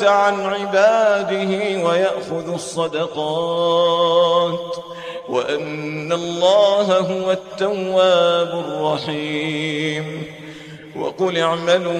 عن عباده ويأخذ الصدقات وأن الله هو التواب الرحيم. وقل اعملوا